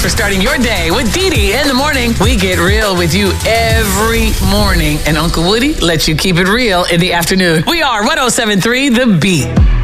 for starting your day with Dee Dee in the morning. We get real with you every morning, and Uncle Woody lets you keep it real in the afternoon. We are 107.3 The Beat.